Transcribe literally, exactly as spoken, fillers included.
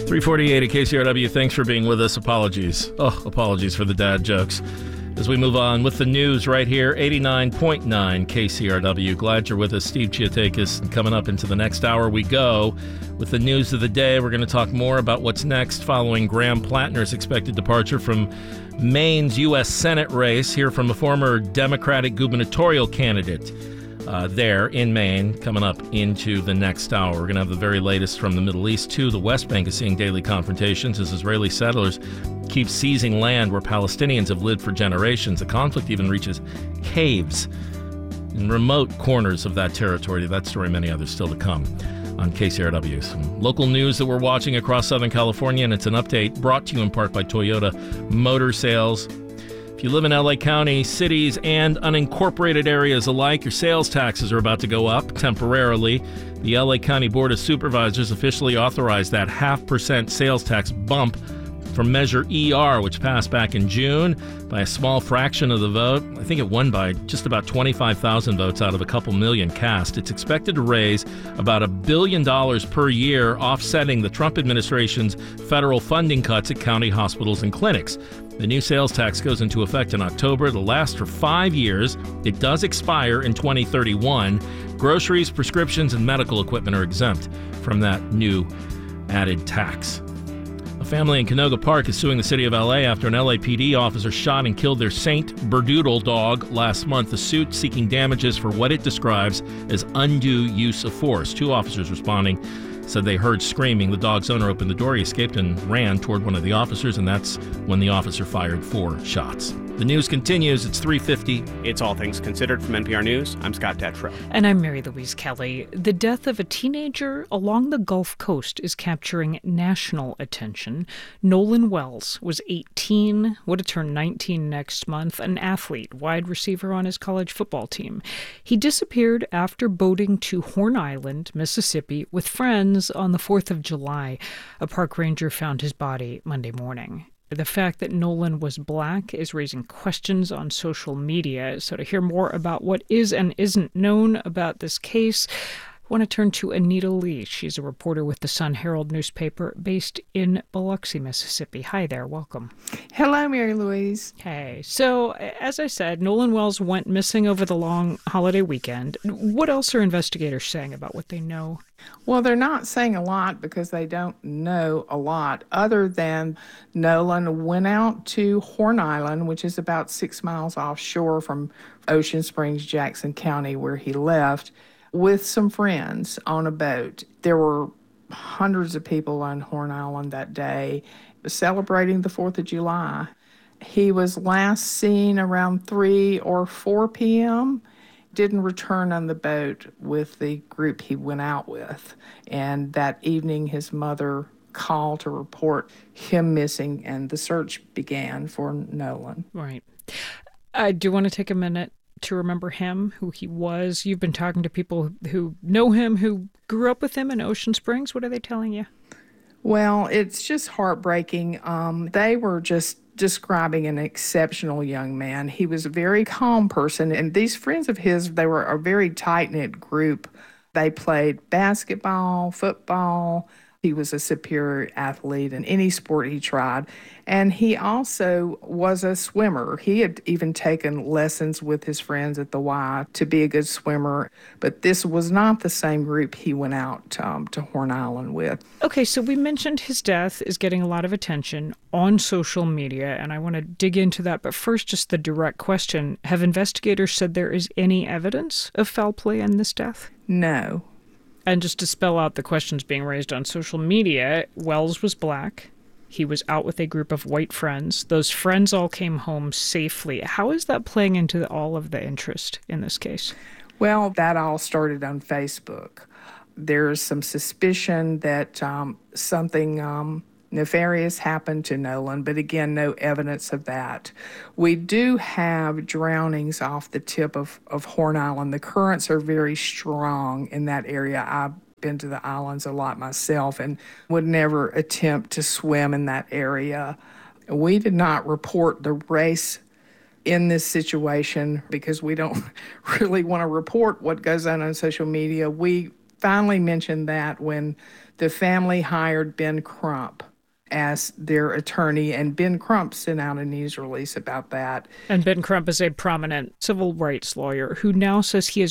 three forty-eight at K C R W. Thanks for being with us. Apologies. Oh, apologies for the dad jokes. As we move on with the news right here, eighty-nine point nine K C R W. Glad you're with us, Steve Chiatakis. And coming up into the next hour, we go with the news of the day. We're going to talk more about what's next following Graham Plattner's expected departure from Maine's U S Senate race. Hear from a former Democratic gubernatorial candidate uh, there in Maine coming up into the next hour. We're going to have the very latest from the Middle East, too. The West Bank is seeing daily confrontations as Israeli settlers keep seizing land where Palestinians have lived for generations. The conflict even reaches caves in remote corners of that territory. That story and many others still to come on K C R W. Some local news that we're watching across Southern California, and it's an update brought to you in part by Toyota Motor Sales. If you live in L A County, cities, and unincorporated areas alike, your sales taxes are about to go up temporarily. The L A County Board of Supervisors officially authorized that half percent sales tax bump from Measure E R, which passed back in June by a small fraction of the vote. I think it won by just about twenty-five thousand votes out of a couple million cast. It's expected to raise about a billion dollars per year, offsetting the Trump administration's federal funding cuts at county hospitals and clinics. The new sales tax goes into effect in October. It'll last for five years. It does expire in twenty thirty-one. Groceries, prescriptions, and medical equipment are exempt from that new added tax. A family in Canoga Park is suing the city of L A after an L A P D officer shot and killed their Saint Berdoodle dog last month. The suit seeking damages for what it describes as undue use of force. Two officers responding said they heard screaming. The dog's owner opened the door. He escaped and ran toward one of the officers, and that's when the officer fired four shots. The news continues. It's three fifty. It's All Things Considered from N P R News. I'm Scott Detrow. And I'm Mary Louise Kelly. The death of a teenager along the Gulf Coast is capturing national attention. Nolan Wells was eighteen, would have turned nineteen next month, an athlete, wide receiver on his college football team. He disappeared after boating to Horn Island, Mississippi, with friends on the fourth of July. A park ranger found his body Monday morning. The fact that Nolan was black is raising questions on social media. So to hear more about what is and isn't known about this case, I want to turn to Anita Lee. She's a reporter with the Sun Herald newspaper based in Biloxi, Mississippi. Hi there. Welcome. Hello, Mary Louise. Hey. So, as I said, Nolan Wells went missing over the long holiday weekend. What else are investigators saying about what they know? Well, they're not saying a lot because they don't know a lot other than Nolan went out to Horn Island, which is about six miles offshore from Ocean Springs, Jackson County, where he left, with some friends on a boat. There were hundreds of people on Horn Island that day celebrating the fourth of July. He was last seen around three or four p.m., didn't return on the boat with the group he went out with. And that evening, his mother called to report him missing, and the search began for Nolan. Right. I do want to take a minute to remember him, who he was. You've been talking to people who know him, who grew up with him in Ocean Springs. What are they telling you? Well, it's just heartbreaking. Um, they were just describing an exceptional young man. He was a very calm person, and these friends of his, they were a very tight-knit group. They played basketball, football. He was a superior athlete in any sport he tried. And he also was a swimmer. He had even taken lessons with his friends at the Y to be a good swimmer. But this was not the same group he went out um, to Horn Island with. Okay, so we mentioned his death is getting a lot of attention on social media, and I want to dig into that. But first, just the direct question. Have investigators said there is any evidence of foul play in this death? No. And just to spell out the questions being raised on social media, Wells was black. He was out with a group of white friends. Those friends all came home safely. How is that playing into all of the interest in this case? Well, that all started on Facebook. There's some suspicion that um, something um, nefarious happened to Nolan, but again, no evidence of that. We do have drownings off the tip of, of Horn Island. The currents are very strong in that area. I've been to the islands a lot myself and would never attempt to swim in that area. We did not report the race in this situation because we don't really want to report what goes on on social media. We finally mentioned that when the family hired Ben Crump as their attorney, and Ben Crump sent out a news release about that. And Ben Crump is a prominent civil rights lawyer who now says he has